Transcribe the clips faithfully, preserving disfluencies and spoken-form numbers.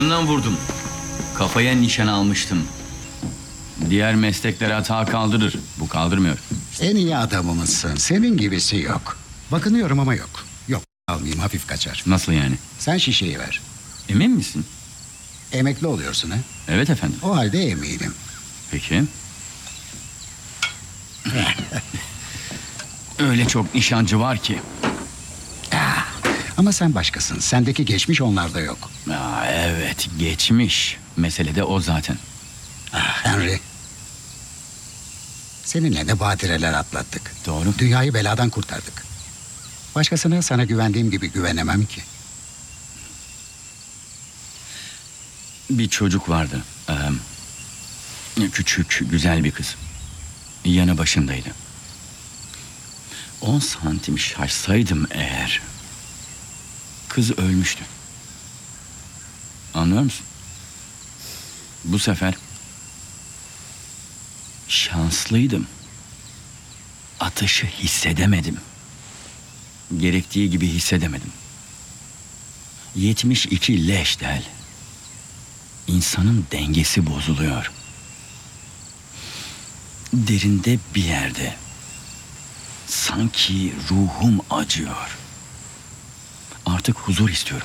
vurdum. Kafaya nişan almıştım. Diğer mesleklere hata kaldırır. Bu kaldırmıyor. En iyi adamımızsın. Senin gibisi yok. Bakınıyorum ama yok. Yok, almayayım, hafif kaçar. Nasıl yani? Sen şişeyi ver. Emin misin? Emekli oluyorsun ha? Evet efendim. O halde eminim. Peki. Öyle çok nişancı var ki. Ah, ama sen başkasın. Sendeki geçmiş onlarda yok. Aa, evet, geçmiş. Mesele de o zaten. Ah, Henry. Seninle ne badireler atlattık. Doğru. Dünyayı beladan kurtardık. Başkasına sana güvendiğim gibi güvenemem ki. Bir çocuk vardı. Ee, küçük, güzel bir kız. Yanı başındaydı. On santim şaşsaydım eğer... Kız ölmüştü. Anlıyor musun? Bu sefer... Şanslıydım. Atışı hissedemedim. Gerektiği gibi hissedemedim. Yetmiş iki leş del. İnsanın dengesi bozuluyor. Derinde bir yerde. Sanki ruhum acıyor. Artık huzur istiyorum.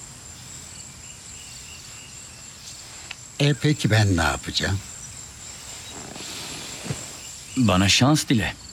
E peki ben ne yapacağım? Bana şans dile.